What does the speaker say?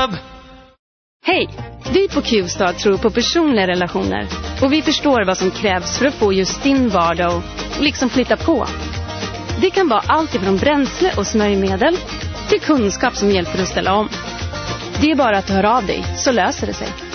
Club. Hej! Vi på Q-Star tror på personliga relationer. Och vi förstår vad som krävs för att få just din vardag och liksom flytta på. Det kan vara allt ifrån bränsle och smörjmedel till kunskap som hjälper att ställa om. Det är bara att höra av dig, så löser det sig.